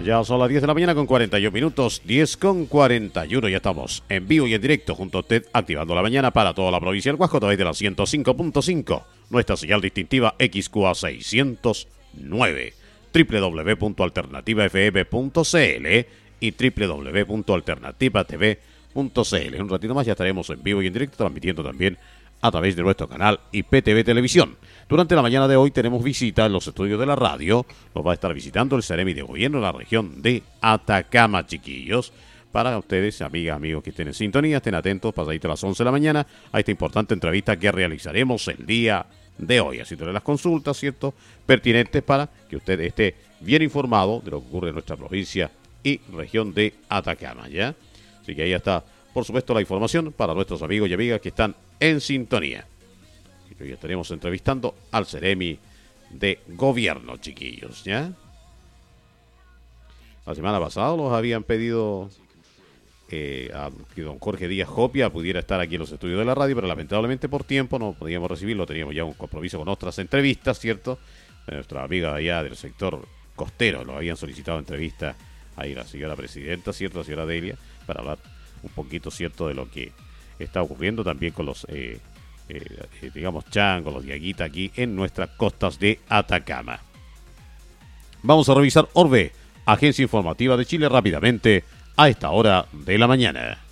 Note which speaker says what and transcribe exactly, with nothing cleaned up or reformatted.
Speaker 1: Ya son las diez de la mañana con cuarenta y un minutos, diez con cuarenta y uno, ya estamos en vivo y en directo junto a usted, activando la mañana para toda la provincia del Guasco a través de la ciento cinco punto cinco, nuestra señal distintiva X Q A seiscientos nueve, doble u doble u doble u punto alternativa f m punto c l y doble u doble u doble u punto alternativa t v punto c l. En un ratito más ya estaremos en vivo y en directo transmitiendo también a través de nuestro canal I P T V Televisión. Durante la mañana de hoy tenemos visita en los estudios de la radio. Nos va a estar visitando el Seremi de Gobierno de la región de Atacama, chiquillos. Para ustedes, amigas, amigos que estén en sintonía, estén atentos, pasadito a las once de la mañana, a esta importante entrevista que realizaremos el día de hoy, haciéndole las consultas, ¿cierto?, pertinentes para que usted esté bien informado de lo que ocurre en nuestra provincia y región de Atacama, ¿ya? Así que ahí está, por supuesto, la información para nuestros amigos y amigas que están en sintonía. Y hoy estaremos entrevistando al Seremi de Gobierno, chiquillos, ¿ya? La semana pasada los habían pedido eh, a que don Jorge Díaz Jopia pudiera estar aquí en los estudios de la radio, pero lamentablemente por tiempo no podíamos recibirlo, teníamos ya un compromiso con otras entrevistas, ¿cierto? Nuestra amiga allá del sector costero lo habían solicitado entrevista ahí la señora presidenta, ¿cierto? La señora Delia, para hablar un poquito, ¿cierto?, de lo que está ocurriendo también con los, eh, eh, digamos, changos, los diaguitas aquí en nuestras costas de Atacama. Vamos a revisar Orbe, Agencia Informativa de Chile, rápidamente a esta hora de la mañana.